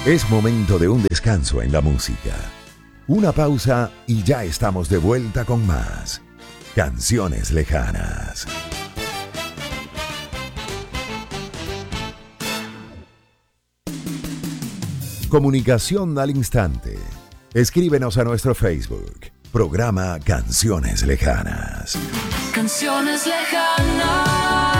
Es momento de un descanso en la música. Una pausa y ya estamos de vuelta con más Canciones Lejanas. Comunicación al instante. Escríbenos a nuestro Facebook. Programa Canciones Lejanas. Canciones Lejanas.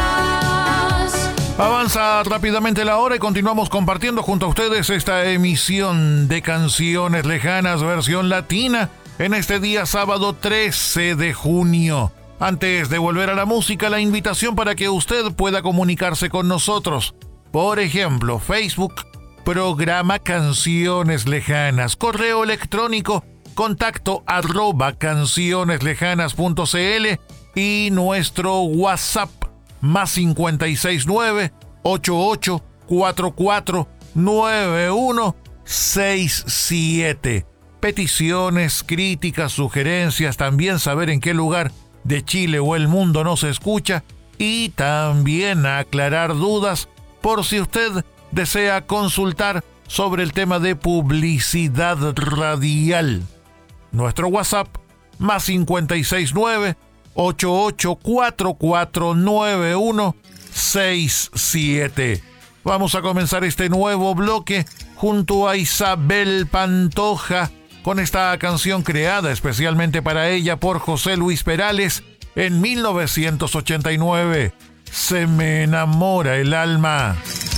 Avanza rápidamente la hora y continuamos compartiendo junto a ustedes esta emisión de Canciones Lejanas versión latina en este día sábado 13 de junio. Antes de volver a la música, la invitación para que usted pueda comunicarse con nosotros. Por ejemplo, Facebook, programa Canciones Lejanas, correo electrónico, contacto @cancioneslejanas.cl y nuestro WhatsApp más 569 8844 9167. Peticiones, críticas, sugerencias, también saber en qué lugar de Chile o el mundo nos escucha y también aclarar dudas por si usted desea consultar sobre el tema de publicidad radial. Nuestro WhatsApp más 569 8844 9167. Vamos a comenzar este nuevo bloque junto a Isabel Pantoja con esta canción creada especialmente para ella por José Luis Perales en 1989. Se me enamora el alma.